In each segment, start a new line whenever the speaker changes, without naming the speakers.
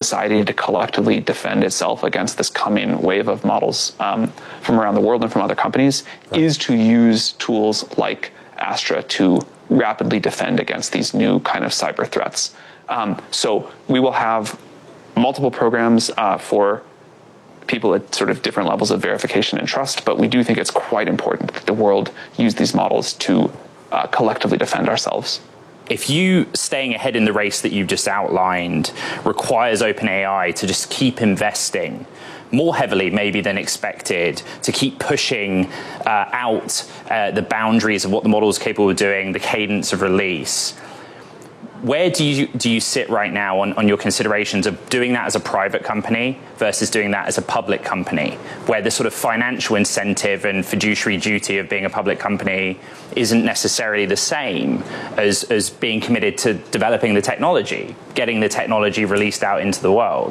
society to collectively defend itself against this coming wave of models from around the world and from other companies is to use tools like Astra to rapidly defend against these new kind of cyber threats. So we will have multiple programs for people at sort of different levels of verification and trust, but we do think it's quite important that the world use these models to collectively defend ourselves.
If you staying ahead in the race that you've just outlined requires OpenAI to just keep investing more heavily maybe than expected, to keep pushing out the boundaries of what the model is capable of doing, the cadence of release, where do you sit right now on your considerations of doing that as a private company versus doing that as a public company, where the sort of financial incentive and fiduciary duty of being a public company isn't necessarily the same as being committed to developing the technology, getting the technology released out into the world?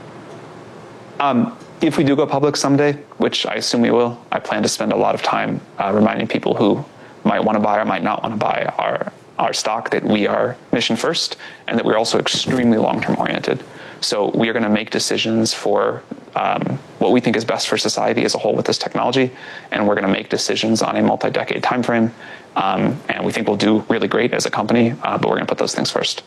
If we do go public someday, which I assume we will, I plan to spend a lot of time reminding people who might want to buy or might not want to buy our stock that we are mission first and that we're also extremely long-term oriented. So we are going to make decisions for what we think is best for society as a whole with this technology, and we're going to make decisions on a multi-decade time frame. And we think we'll do really great as a company, but we're going to put those things first.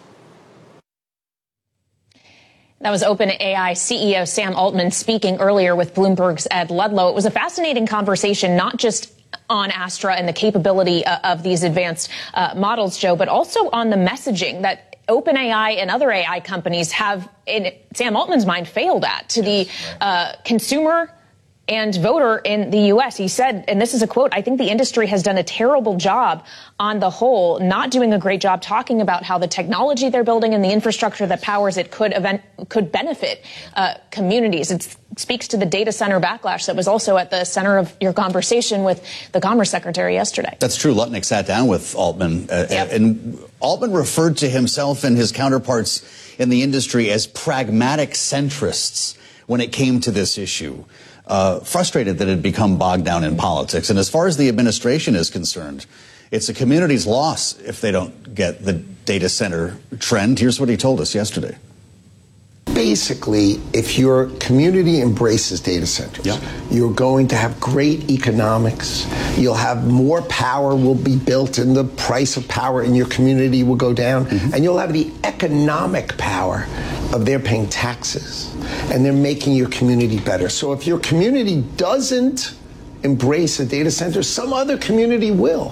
That was OpenAI CEO Sam Altman speaking earlier with Bloomberg's Ed Ludlow. It was a fascinating conversation, not just on Astra and the capability of these advanced models, Joe, but also on the messaging that OpenAI and other AI companies have, in Sam Altman's mind, failed at to the consumer and voter in the U.S. He said, and this is a quote, "I think the industry has done a terrible job on the whole, not doing a great job talking about how the technology they're building and the infrastructure that powers it could benefit communities." It speaks to the data center backlash that was also at the center of your conversation with the Commerce Secretary yesterday.
That's true. Lutnick sat down with Altman, and Altman referred to himself and his counterparts in the industry as pragmatic centrists when it came to this issue. Frustrated that it had become bogged down in politics. And as far as the administration is concerned, it's a community's loss if they don't get the data center trend. Here's what he told us yesterday.
Basically, if your community embraces data centers, you're going to have great economics. You'll have more power will be built, and the price of power in your community will go down. And you'll have the economic power of they're paying taxes, and they're making your community better. So if your community doesn't embrace a data center, some other community will.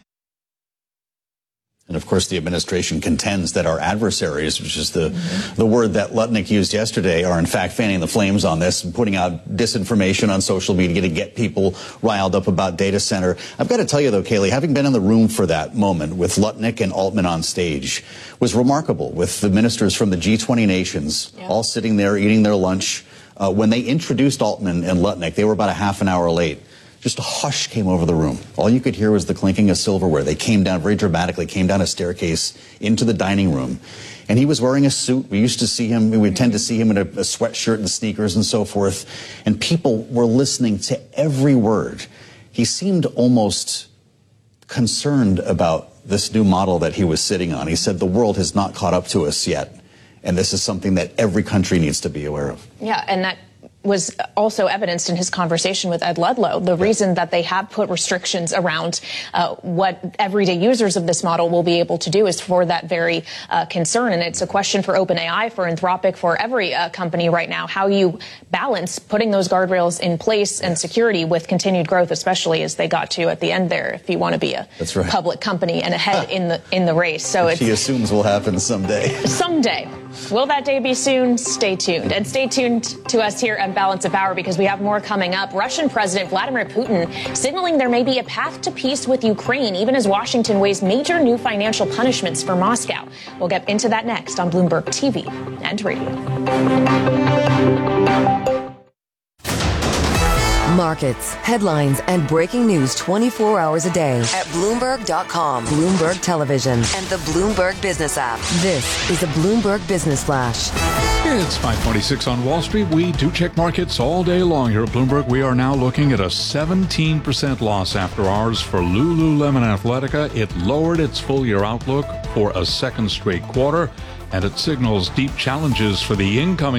And of course, the administration contends that our adversaries, which is the word that Lutnick used yesterday, are in fact fanning the flames on this and putting out disinformation on social media to get people riled up about data center. I've got to tell you, though, Kaylee, having been in the room for that moment with Lutnick and Altman on stage was remarkable, with the ministers from the G20 nations all sitting there eating their lunch. When they introduced Altman and Lutnick, they were about a half an hour late. Just a hush came over the room. All you could hear was the clinking of silverware. They came down very dramatically, came down a staircase into the dining room. And he was wearing a suit. We used to see him, we would tend to see him in a sweatshirt and sneakers and so forth. And people were listening to every word. He seemed almost concerned about this new model that he was sitting on. He said, the world has not caught up to us yet. And this is something that every country needs to be aware of.
Yeah, and that was also evidenced in his conversation with Ed Ludlow. The reason that they have put restrictions around what everyday users of this model will be able to do is for that very concern. And it's a question for OpenAI, for Anthropic, for every company right now, how you balance putting those guardrails in place and security with continued growth, especially as they got to at the end there, if you want to be a public company and ahead in the race. So
she assumes will happen someday.
Someday. Will that day be soon? Stay tuned. And stay tuned to us here at Balance of Power, because we have more coming up. Russian President Vladimir Putin signaling there may be a path to peace with Ukraine, even as Washington weighs major new financial punishments for Moscow. We'll get into that next on Bloomberg TV and radio.
Markets, headlines, and breaking news 24 hours a day at Bloomberg.com, Bloomberg Television, and the Bloomberg Business app. This is a Bloomberg Business Flash.
It's 5:26 on Wall Street. We do check markets all day long here at Bloomberg. We are now looking at a 17% loss after hours for Lululemon Athletica. It lowered its full-year outlook for a second straight quarter, and it signals deep challenges for the incoming